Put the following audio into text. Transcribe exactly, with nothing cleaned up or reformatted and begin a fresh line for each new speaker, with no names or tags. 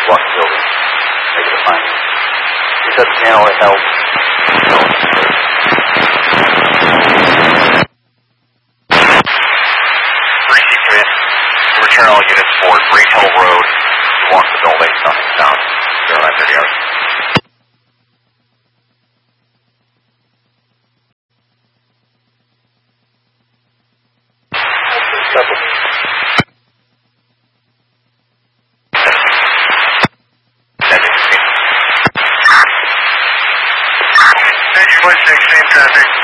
Walk the building. Negative findings. Reset the channel at help. Receive commit. Return all units for Great Hill Road. Walk the building. Nothing found. zero nine thirty hours. Same traffic.